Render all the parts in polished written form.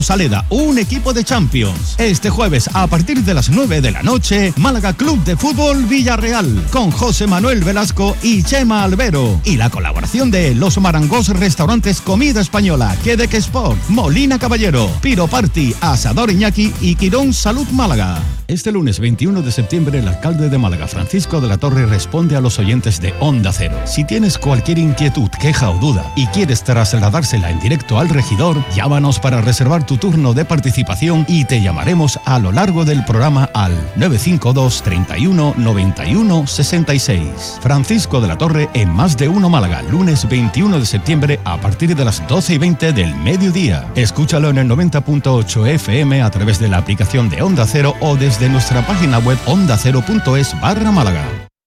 Saleda, un equipo de Champions. Este jueves, a partir de las 9 de la noche, Málaga Club de Fútbol Villarreal, con José Manuel Velasco y Chema Albero. Y la colaboración de Los Marangos Restaurantes Comida Española, Quebec Sport, Molina Caballero, Piro Party, Asador Iñaki y Quirón Salud Málaga. Este lunes 21 de septiembre, el alcalde de Málaga, Francisco de la Torre, responde a los oyentes de Onda Cero. Si tienes cualquier inquietud, queja o duda y quieres trasladársela en directo al regidor, llámanos para reservar tu turno de participación y te llamaremos a lo largo del programa al 952 31 91 66. Francisco de la Torre en Más de Uno Málaga, lunes 21 de septiembre a partir de las 12:20 del mediodía. Escúchalo en el 90.8 FM a través de la aplicación de Onda Cero o desde nuestra página web ondacero.es/Málaga.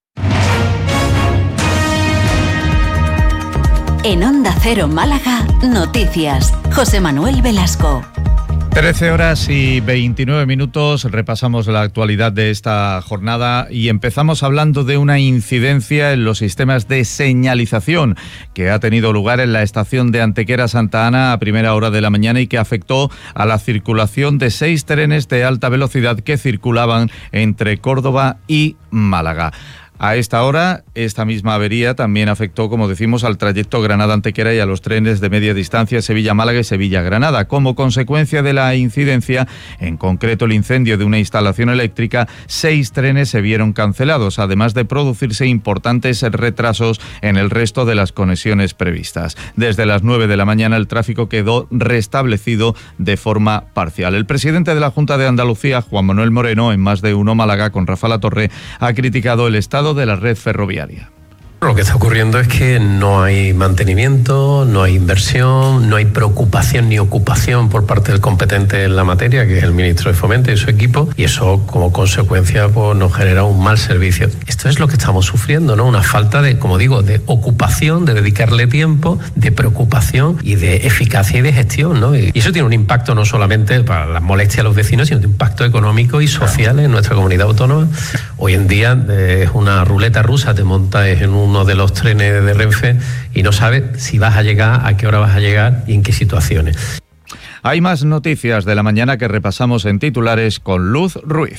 En Onda Cero Málaga, noticias. José Manuel Velasco. 13 horas y 29 minutos, repasamos la actualidad de esta jornada y empezamos hablando de una incidencia en los sistemas de señalización que ha tenido lugar en la estación de Antequera Santa Ana a primera hora de la mañana y que afectó a la circulación de 6 trenes de alta velocidad que circulaban entre Córdoba y Málaga. A esta hora, esta misma avería también afectó, como decimos, al trayecto Granada-Antequera y a los trenes de media distancia Sevilla-Málaga y Sevilla-Granada. Como consecuencia de la incidencia, en concreto el incendio de una instalación eléctrica, 6 trenes se vieron cancelados, además de producirse importantes retrasos en el resto de las conexiones previstas. Desde las 9 de la mañana el tráfico quedó restablecido de forma parcial. El presidente de la Junta de Andalucía, Juan Manuel Moreno, en Más de Uno Málaga con Rafa Latorre, ha criticado el estado de la red ferroviaria. Lo que está ocurriendo es que no hay mantenimiento, no hay inversión, no hay preocupación ni ocupación por parte del competente en la materia, que es el ministro de Fomento y su equipo, y eso como consecuencia pues, nos genera un mal servicio. Esto es lo que estamos sufriendo, ¿no? Una falta de, como digo, de ocupación, de dedicarle tiempo, de preocupación y de eficacia y de gestión, ¿no? Y eso tiene un impacto no solamente para las molestias a los vecinos, sino un impacto económico y social en nuestra comunidad autónoma. Hoy en día es una ruleta rusa, te montas en uno de los trenes de Renfe y no sabes si vas a llegar, a qué hora vas a llegar y en qué situaciones. Hay más noticias de la mañana que repasamos en titulares con Luz Ruiz.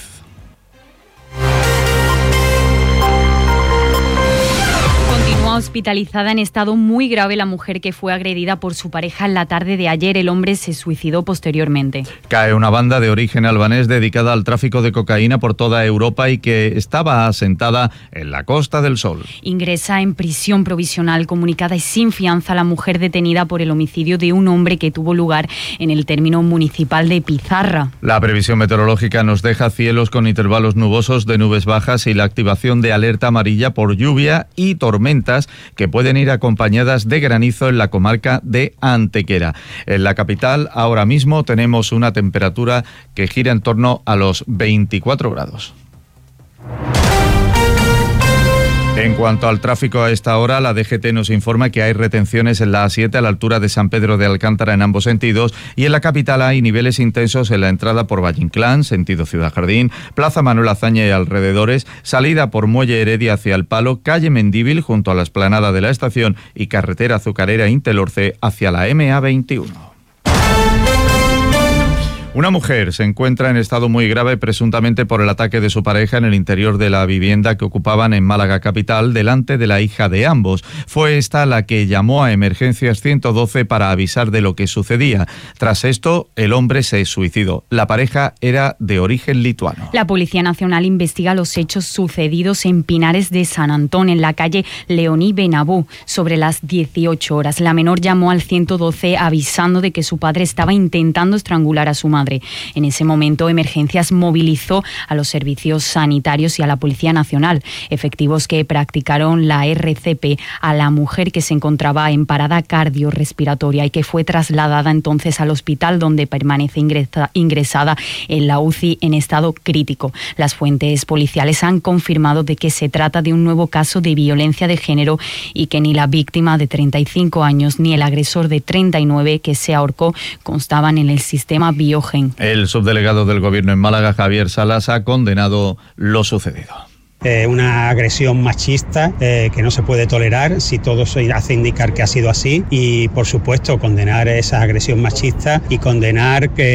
Hospitalizada en estado muy grave la mujer que fue agredida por su pareja en la tarde de ayer. El hombre se suicidó posteriormente. Cae una banda de origen albanés dedicada al tráfico de cocaína por toda Europa y que estaba asentada en la Costa del Sol. Ingresa en prisión provisional comunicada y sin fianza la mujer detenida por el homicidio de un hombre que tuvo lugar en el término municipal de Pizarra. La previsión meteorológica nos deja cielos con intervalos nubosos de nubes bajas y la activación de alerta amarilla por lluvia y tormentas que pueden ir acompañadas de granizo en la comarca de Antequera. En la capital ahora mismo tenemos una temperatura que gira en torno a los 24 grados. En cuanto al tráfico a esta hora, la DGT nos informa que hay retenciones en la A7 a la altura de San Pedro de Alcántara en ambos sentidos y en la capital hay niveles intensos en la entrada por Valle Inclán, sentido Ciudad Jardín, Plaza Manuel Azaña y alrededores, salida por Muelle Heredia hacia El Palo, calle Mendíbil junto a la explanada de la estación y carretera Azucarera Intelorce hacia la MA21. Una mujer se encuentra en estado muy grave presuntamente por el ataque de su pareja en el interior de la vivienda que ocupaban en Málaga capital delante de la hija de ambos. Fue esta la que llamó a Emergencias 112 para avisar de lo que sucedía. Tras esto, el hombre se suicidó. La pareja era de origen lituano. La Policía Nacional investiga los hechos sucedidos en Pinares de San Antón, en la calle Leoní Benabú, sobre las 18 horas. La menor llamó al 112 avisando de que su padre estaba intentando estrangular a su madre. En ese momento, Emergencias movilizó a los servicios sanitarios y a la Policía Nacional, efectivos que practicaron la RCP a la mujer que se encontraba en parada cardiorrespiratoria y que fue trasladada entonces al hospital, donde permanece ingresada en la UCI en estado crítico. Las fuentes policiales han confirmado de que se trata de un nuevo caso de violencia de género y que ni la víctima de 35 años ni el agresor de 39 que se ahorcó constaban en el sistema Biogen. El subdelegado del Gobierno en Málaga, Javier Salas, ha condenado lo sucedido. una agresión machista que no se puede tolerar si todo se hace indicar que ha sido así, y por supuesto condenar esa agresión machista y condenar que